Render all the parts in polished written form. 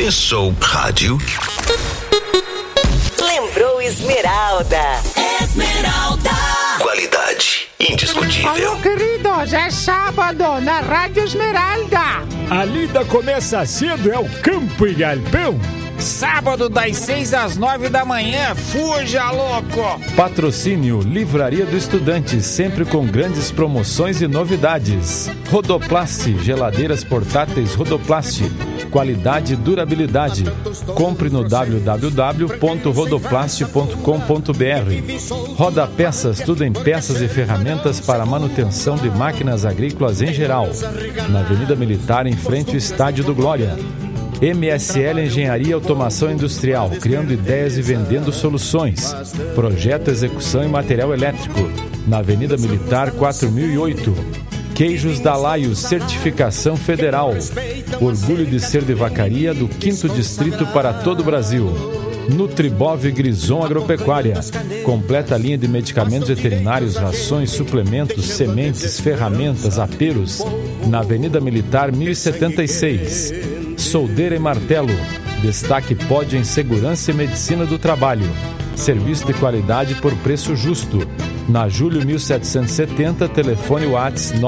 Pensou rádio? Lembrou Esmeralda. Esmeralda. Qualidade indiscutível. Alô, queridos, é sábado na Rádio Esmeralda. A lida começa cedo, é o Campo e Galpão. Sábado das 6 às 9 da manhã, fuja, louco! Patrocínio Livraria do Estudante, sempre com grandes promoções e novidades. Rodoplast, geladeiras portáteis Rodoplast. Qualidade e durabilidade. Compre no www.rodoplast.com.br. Roda Peças, tudo em peças e ferramentas para manutenção de máquinas agrícolas em geral. Na Avenida Militar, em frente ao Estádio do Glória. MSL Engenharia e Automação Industrial, criando ideias e vendendo soluções. Projeto, execução e material elétrico. Na Avenida Militar 4008. Queijos da Laios, certificação federal. Orgulho de ser de vacaria do 5º Distrito para todo o Brasil. Nutribov Grison Agropecuária. Completa linha de medicamentos veterinários, rações, suplementos, sementes, ferramentas, aperos. Na Avenida Militar 1076. Soldeira e Martelo. Destaque pódio em segurança e medicina do trabalho. Serviço de qualidade por preço justo. Na Júlio 1770, telefone WhatsApp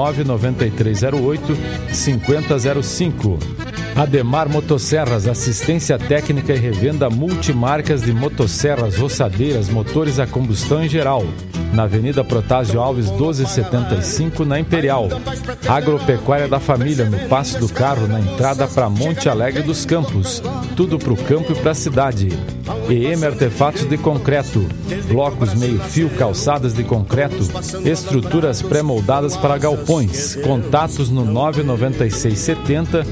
99308-5005. Ademar Motosserras, assistência técnica e revenda multimarcas de motosserras, roçadeiras, motores a combustão em geral. Na Avenida Protásio Alves 1275, na Imperial. Agropecuária da Família, no Passo do Carro, na entrada para Monte Alegre dos Campos. Tudo para o campo e para a cidade. EM Artefatos de Concreto. Blocos meio-fio, calçadas de concreto, estruturas pré-moldadas para galpões. Contatos no 99670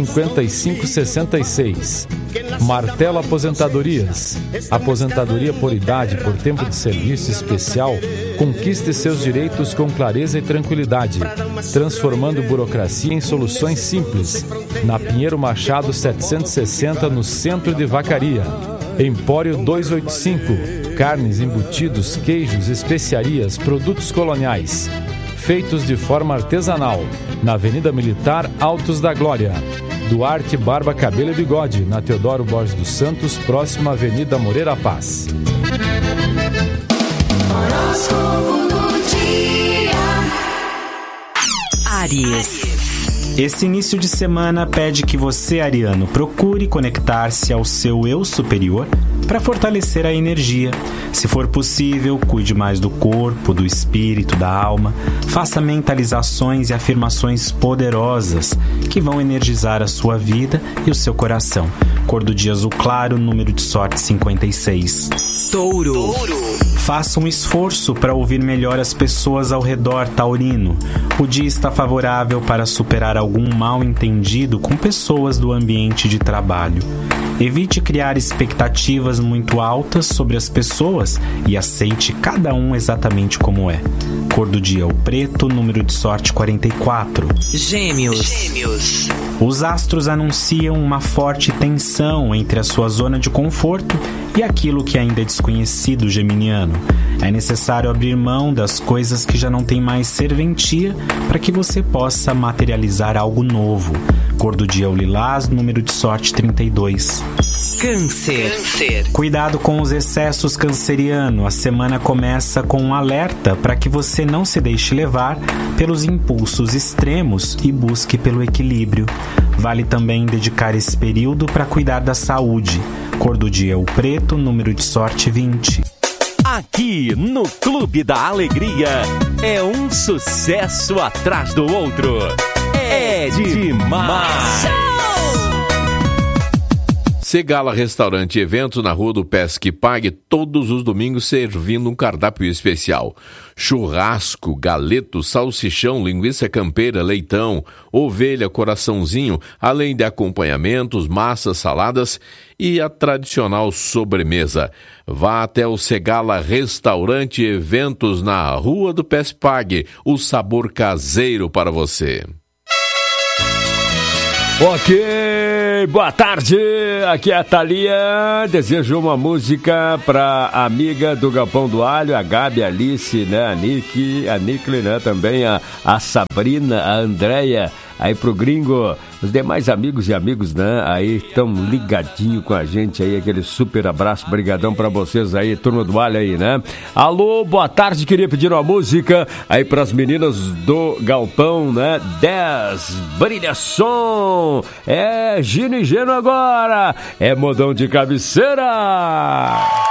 5566. Martelo Aposentadorias. Aposentadoria por idade, por tempo de serviço especial. Conquiste seus direitos com clareza e tranquilidade, transformando burocracia em soluções simples. Na Pinheiro Machado 760, no centro de Vacaria. Empório 285. Carnes, embutidos, queijos, especiarias, produtos coloniais. Feitos de forma artesanal. Na Avenida Militar, Altos da Glória. Duarte Barba, Cabelo e Bigode, na Teodoro Borges dos Santos, próxima à Avenida Moreira Paz. Áries. Esse início de semana pede que você, ariano, procure conectar-se ao seu eu superior para fortalecer a energia. Se for possível, cuide mais do corpo, do espírito, da alma. Faça mentalizações e afirmações poderosas que vão energizar a sua vida e o seu coração. Cor do dia azul claro, número de sorte 56. Touro. Faça um esforço para ouvir melhor as pessoas ao redor, taurino. O dia está favorável para superar algum mal-entendido com pessoas do ambiente de trabalho. Evite criar expectativas muito altas sobre as pessoas e aceite cada um exatamente como é. Cor do dia o preto, número de sorte 44. Gêmeos. Os astros anunciam uma forte tensão entre a sua zona de conforto e aquilo que ainda é desconhecido, geminiano. É necessário abrir mão das coisas que já não têm mais serventia para que você possa materializar algo novo. Cor do dia o lilás, número de sorte 32. Câncer. Cuidado com os excessos, canceriano. A semana começa com um alerta para que você não se deixe levar pelos impulsos extremos e busque pelo equilíbrio. Vale também dedicar esse período para cuidar da saúde. Cor do dia o preto, número de sorte 20. Aqui no Clube da Alegria é um sucesso atrás do outro. É demais! Segala Restaurante e Eventos na Rua do Pesque Pague, todos os domingos servindo um cardápio especial. Churrasco, galeto, salsichão, linguiça campeira, leitão, ovelha, coraçãozinho, além de acompanhamentos, massas, saladas e a tradicional sobremesa. Vá até o Segala Restaurante e Eventos na Rua do Pesque Pague, o sabor caseiro para você. Ok, boa tarde, aqui é a Thalia, desejo uma música pra amiga do Galpão do Alho, a Gabi, a Alice, né, a Nickle, né, também a Sabrina, a Andréia, aí pro Gringo, os demais amigos e amigos, né, aí tão ligadinho com a gente aí, aquele super abraço, brigadão pra vocês aí, turma do Alho aí, né? Alô, boa tarde, queria pedir uma música aí pras meninas do Galpão, né? 10, brilha som, Gino e Geno agora, é modão de cabeceira.